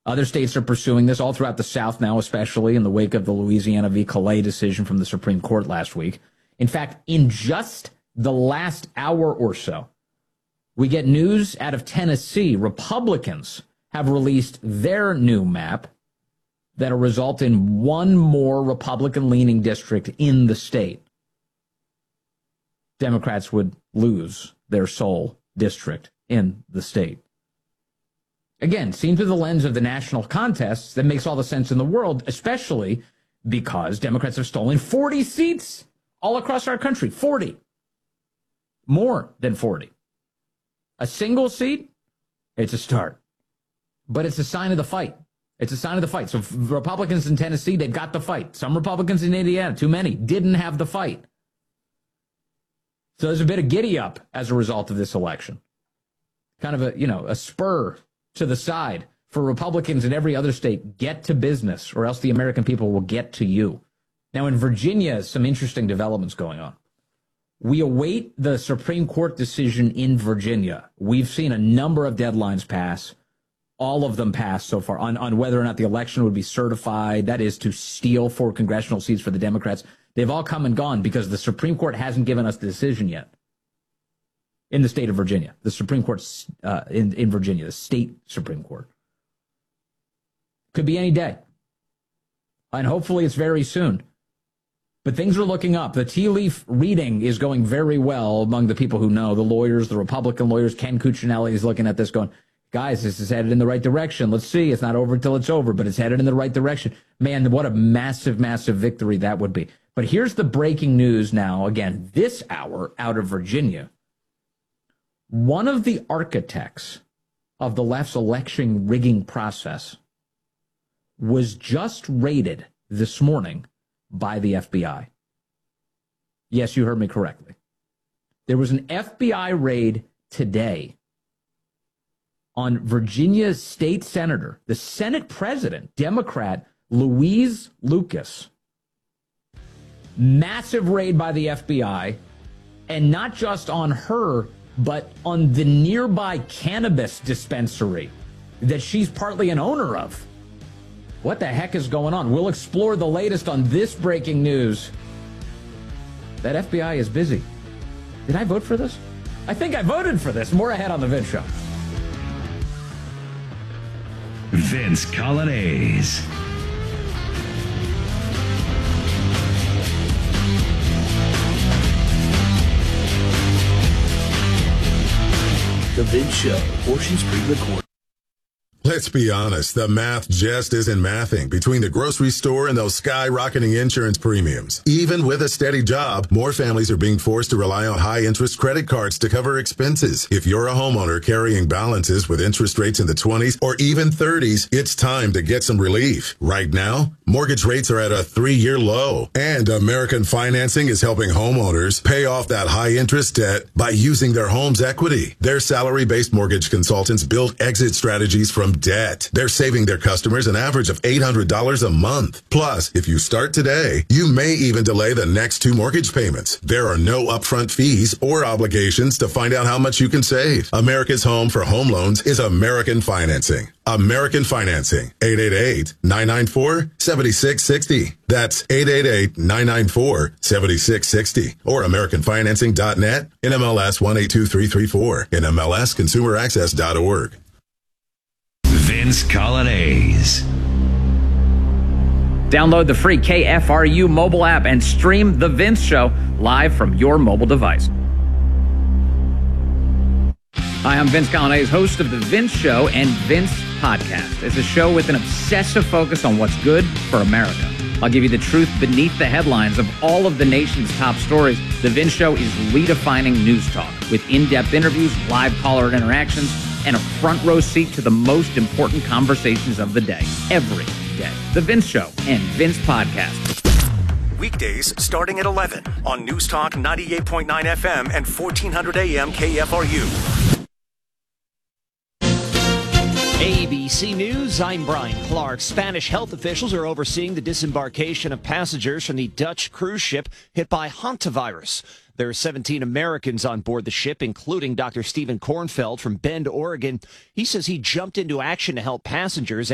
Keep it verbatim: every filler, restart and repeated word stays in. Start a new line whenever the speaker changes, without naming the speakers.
Other states are pursuing this all throughout the South now, especially in the wake of the Louisiana v. Calais decision from the Supreme Court last week. In fact, in just the last hour or so, we get news out of Tennessee. Republicans have released their new map that'll result in one more Republican-leaning district in the state. Democrats would lose their sole district in the state. Again, seen through the lens of the national contests, that makes all the sense in the world, especially because Democrats have stolen forty seats all across our country. forty. More than forty. A single seat, it's a start. But it's a sign of the fight. It's a sign of the fight. So Republicans in Tennessee, they've got the fight. Some Republicans in Indiana, too many, didn't have the fight. So there's a bit of giddy up as a result of this election. Kind of a, you know, a spur to the side for Republicans in every other state. Get to business, or else the American people will get to you. Now, in Virginia, some interesting developments going on. We await the Supreme Court decision in Virginia. We've seen a number of deadlines pass. All of them passed so far on, on whether or not the election would be certified. That is to steal four congressional seats for the Democrats. They've all come and gone because the Supreme Court hasn't given us the decision yet. In the state of Virginia, the Supreme Court uh, in, in Virginia, the state Supreme Court. Could be any day. And hopefully it's very soon. But things are looking up. The tea leaf reading is going very well among the people who know, the lawyers, the Republican lawyers. Ken Cuccinelli is looking at this going, guys, this is headed in the right direction. Let's see. It's not over until it's over, but it's headed in the right direction. Man, what a massive, massive victory that would be. But here's the breaking news now, again, this hour out of Virginia. One of the architects of the left's election rigging process was just raided this morning by the F B I. Yes, you heard me correctly. There was an F B I raid today on Virginia's state senator, the Senate president, Democrat Louise Lucas. Massive raid by the F B I, and not just on her, but on the nearby cannabis dispensary that she's partly an owner of. What the heck is going on? We'll explore the latest on this breaking news. That F B I is busy. Did I vote for this? I think I voted for this. More ahead on The Vince Show.
Vince Coglianese.
The Vince Show, portions pre-recorded.
Let's be honest, the math just isn't mathing between the grocery store and those skyrocketing insurance premiums. Even with a steady job, more families are being forced to rely on high-interest credit cards to cover expenses. If you're a homeowner carrying balances with interest rates in the twenties or even thirties, it's time to get some relief. Right now, mortgage rates are at a three-year low, and American Financing is helping homeowners pay off that high-interest debt by using their home's equity. Their salary-based mortgage consultants build exit strategies from debt. They're saving their customers an average of eight hundred dollars a month. Plus, if you start today, you may even delay the next two mortgage payments. There are no upfront fees or obligations to find out how much you can save. America's home for home loans is American Financing. American Financing. eight eight eight, nine nine four, seven six six zero. That's eight eight eight, nine nine four, seven six six zero. Or American Financing dot net, N M L S one eight two three three four, N M L S consumer access dot org.
Vince Coglianese.
Download the free K F R U mobile app and stream The Vince Show live from your mobile device. Hi, I'm Vince Coglianese, host of The Vince Show and Vince Podcast. It's a show with an obsessive focus on what's good for America. I'll give you the truth beneath the headlines of all of the nation's top stories. The Vince Show is redefining news talk with in-depth interviews, live caller interactions, and a front row seat to the most important conversations of the day, every day. The Vince Show and Vince Podcast.
Weekdays starting at eleven on News Talk ninety-eight point nine F M and fourteen hundred A M K F R U.
A B C News, I'm Brian Clark. Spanish health officials are overseeing the disembarkation of passengers from the Dutch cruise ship hit by hantavirus. There are seventeen Americans on board the ship, including Doctor Stephen Kornfeld from Bend, Oregon. He says he jumped into action to help passengers